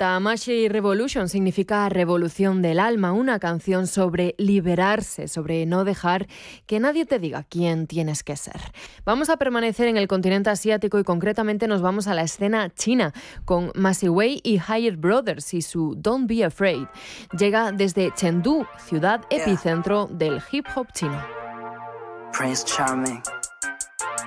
Tamashii Revolution significa revolución del alma, una canción sobre liberarse, sobre no dejar que nadie te diga quién tienes que ser. Vamos a permanecer en el continente asiático y concretamente nos vamos a la escena china con Macy Wei y Hyatt Brothers y su Don't Be Afraid. Llega desde Chengdu, ciudad epicentro del hip hop chino. Prince Charming.